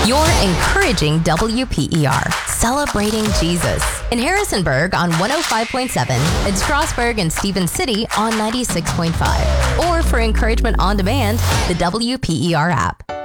You're encouraging WPER, celebrating Jesus. In Harrisonburg on 105.7, in Strasburg and Stevens City on 96.5. Or for encouragement on demand, the WPER app.